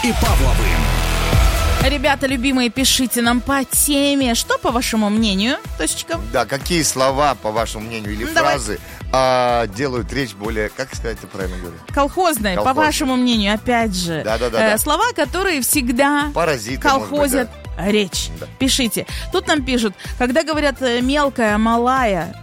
и Павловым. Ребята, любимые, пишите нам по теме. Что, по вашему мнению, Тосечка? Да, какие слова, по вашему мнению, или фразы делают речь более, как сказать, это правильно говорю? Колхозная, по вашему мнению, опять же. Да. Слова, которые всегда паразиты, колхозят речь. Да. Пишите. Тут нам пишут, когда говорят мелкая, малая,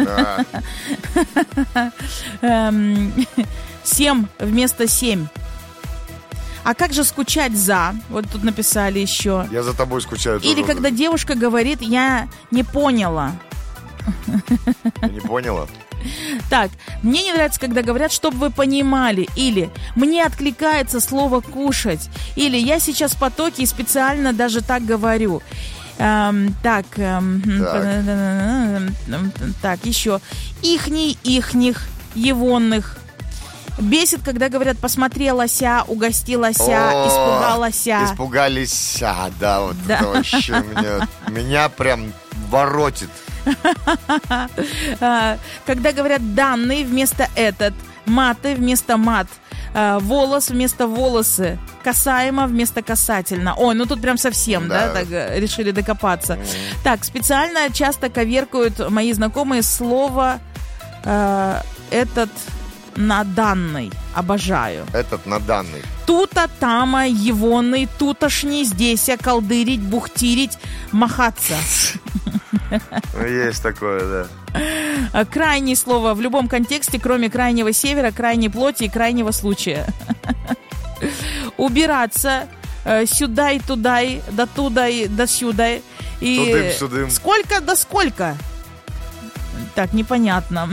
7 вместо 7. А как же скучать за? Вот тут написали еще. Я за тобой скучаю. Или когда девушка говорит, я не поняла. Не поняла? Так, мне не нравится, когда говорят, чтобы вы понимали. Или мне откликается слово «кушать». Или я сейчас в потоке и специально даже так говорю. Так, еще. Ихних, егонных. Бесит, когда говорят «посмотрелася», «угостилася», «испугалася». Испугалися, да, вот да. Это вообще меня прям воротит. Когда говорят «данный» вместо «этот», «маты» вместо «мат», «волос» вместо «волосы», «касаемо» вместо «касательно». Ой, ну тут прям совсем, да так решили докопаться. Так, специально часто коверкают мои знакомые слово «этот» на данный. Обожаю. Этот на данный. Тута, тама, егоный, тутошний, здесь, колдырить, бухтирить, махаться. Есть такое, да. Крайнее слово в любом контексте, кроме крайнего севера, крайней плоти и крайнего случая. Убираться. Сюда и туда, и до туда и до сюда. И тудым-сюдым. Сколько да сколько? Так, непонятно.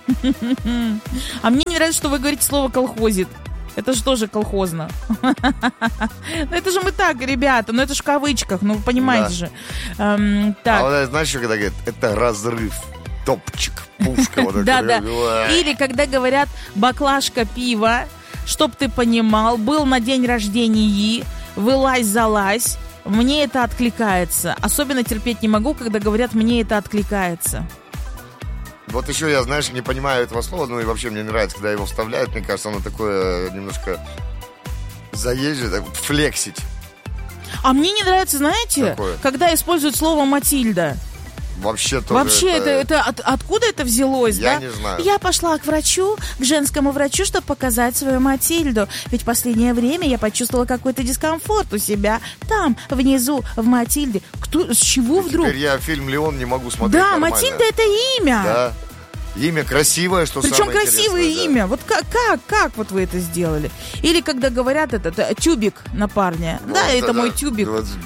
А мне не нравится, что вы говорите слово «колхозит». Это же тоже колхозно. Ну, это же мы так, ребята. Ну, это же в кавычках. Ну, вы понимаете же. Так. А вот знаешь, что когда говорят? Это разрыв. Топчик, пушка. Да. Или когда говорят «баклажка пива», чтоб ты понимал, был на день рождения, вылазь-залазь. Мне это откликается. Особенно терпеть не могу, когда говорят «мне это откликается». Вот еще я, знаешь, не понимаю этого слова, ну и вообще мне не нравится, когда его вставляют. Мне кажется, оно такое немножко заезжее, так, флексить. А мне не нравится, знаете, такое? Когда используют слово «Матильда». Вообще это откуда это взялось, я не знаю. Я пошла к врачу, к женскому врачу, чтобы показать свою Матильду. Ведь в последнее время я почувствовала какой-то дискомфорт у себя. Там, внизу, в Матильде. С чего вдруг? Теперь я фильм «Леон» не могу смотреть нормально. Матильда это имя. Да. Имя красивое, что причем самое красивое имя. Вот как вот вы это сделали? Или когда говорят тюбик на парня. Вот, да, это мой тюбик.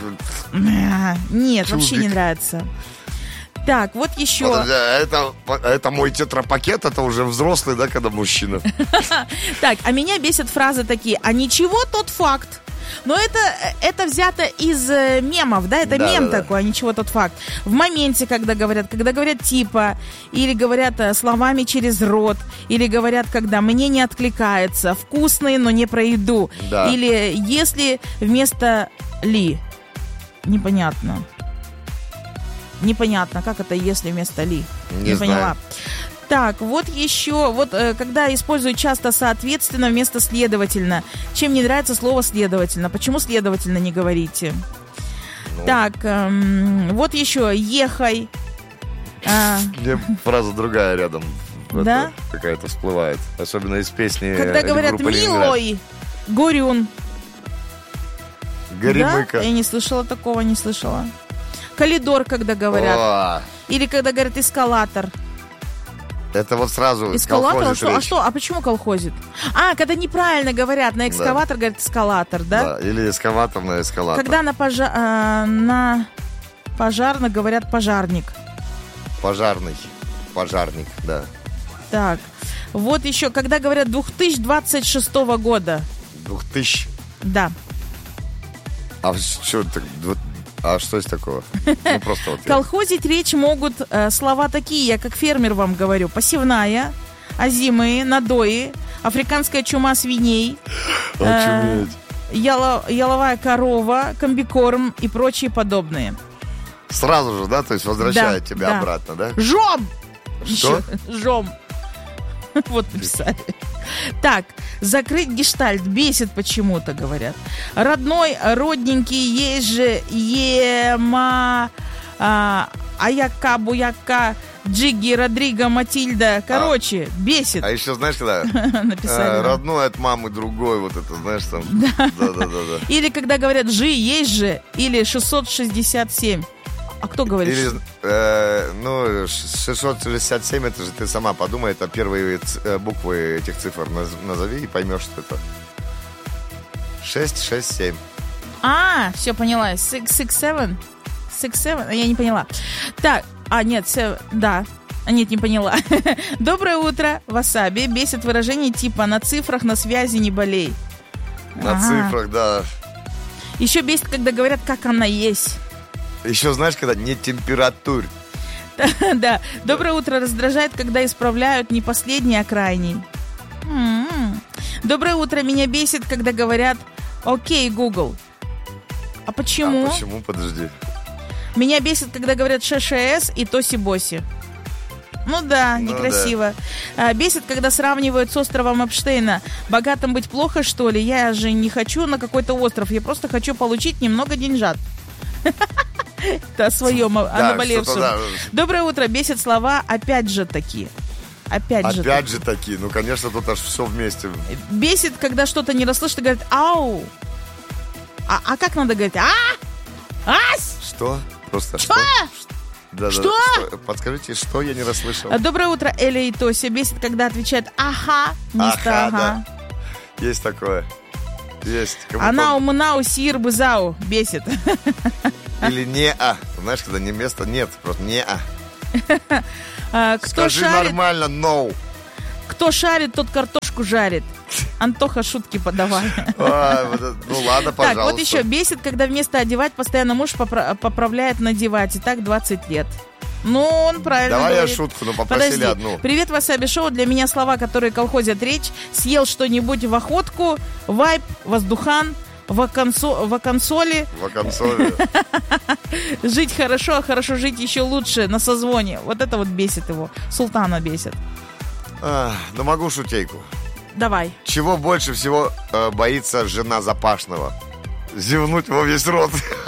Нет, вообще не нравится. Так, вот еще. Это мой тетрапакет, это уже взрослый, да, когда мужчина. Так, а меня бесят фразы такие: а ничего, тот факт. Но это взято из мемов, да, это мем такой, а ничего, тот факт. В моменте, когда говорят типа, или говорят словами через рот, или говорят, когда мне не откликается, вкусный, но не про еду. Да. Или если вместо ли. Непонятно, как это «если» вместо «ли». Не поняла. Так, вот еще, когда используют часто «соответственно» вместо «следовательно». Чем не нравится слово «следовательно»? Почему «следовательно» не говорите? Так, вот еще «ехай». Мне фраза другая рядом. Да? Какая-то всплывает. Особенно из песни. Когда говорят «милой», «горюн». «Горемыка». Да? Я не слышала такого, не слышала. Коридор, когда говорят. Или когда говорят эскалатор. Это вот сразу эскалатор. А почему колхозит? Когда неправильно говорят на экскаватор, говорят эскалатор, да? Да, или эскаватор на эскалатор. Когда на пожарно говорят пожарник. Пожарник, да. Так, вот еще, когда говорят 2026 года. 2000? Да. А что из такого? Ну, просто вот колхозить речь могут слова такие, я как фермер вам говорю: посевная, озимые, надои, африканская чума свиней, яловая корова, комбикорм и прочие подобные. Сразу же, да? То есть возвращает тебя обратно, да? Жом! Что? Жом. Вот написали. Так, закрыть гештальт бесит почему-то, говорят. Родной, родненький, есть же ема, аяка, буяка, Джигги, Родриго, Матильда. Короче, бесит. А еще знаешь, когда написали, родной от мамы другой, вот это, знаешь, там. Да. Или когда говорят «жи», «есть же», или 667. А кто говорит? Или, 667, это же ты сама подумай, это первые буквы этих цифр назови и поймешь, что это. 667. Все поняла. 667. 67? Я не поняла. Так, нет, да. Нет, не поняла. Доброе утро, Васаби. Бесит выражение типа «на цифрах, на связи не болей». На цифрах, да. Еще бесит, когда говорят «как она есть». Еще знаешь, когда не температурь. Да. Доброе утро. Раздражает, когда исправляют не последний, а крайний. Доброе утро. Меня бесит, когда говорят «Окей, Google». А почему? Почему? Подожди. Меня бесит, когда говорят ШШС и Тоси-Боси. Ну да, некрасиво. Да. Бесит, когда сравнивают с островом Эпштейна. Богатым быть плохо, что ли? Я же не хочу на какой-то остров. Я просто хочу получить немного деньжат. О своем, о наболевшем. Доброе утро. Бесит слова «опять же таки». Опять же таки. Ну, конечно, тут аж все вместе. Бесит, когда что-то не расслышат и говорят «ау». А как надо говорить? Ась! Что? Просто что? Да, что? Да. Подскажите, что я не расслышал? Доброе утро, Эля и Тося. Бесит, когда отвечают «ага», вместо «ага». Да. Есть такое. Есть. Анау, мынау, сир, бызау. Бесит. Или не-а. Знаешь, когда не место нет, просто не-а. Скажи шарит, нормально, no. Кто шарит, тот картошку жарит. Антоха, шутки подавай. Ну ладно, пожалуйста. Так, вот еще бесит, когда вместо одевать постоянно муж поправляет надевать. И так 20 лет. Ну, он правильно Давай говорит. Я шутку, но попросили одну. Привет, Васаби Шоу. Для меня слова, которые колхозят речь. Съел что-нибудь в охотку, вайп, воздухан, вакансоли. Жить хорошо, а хорошо жить еще лучше на созвоне. Вот это вот бесит его. Султана бесит. Ну, могу шутейку. Давай. Чего больше всего боится жена Запашного? Зевнуть во весь рот.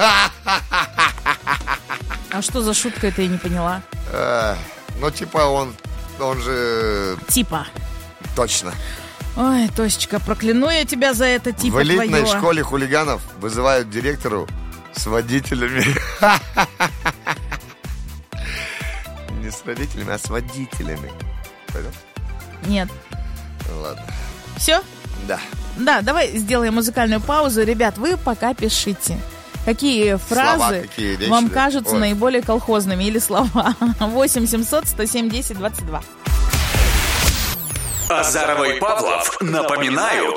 А что за шутка, это я не поняла. Ну, типа, он же... Типа. Точно. Ой, Тосечка, прокляну я тебя за это, типа, в элитной твоё. Школе хулиганов вызывают директору с водителями. Не с родителями, а с водителями. Понял? Нет. Ладно. Все? Да. Да, давай сделаем музыкальную паузу. Ребят, вы пока пишите. Какие фразы вам кажутся наиболее колхозными или слова? 8 700 107 10 22. Азарова и Павлов напоминают.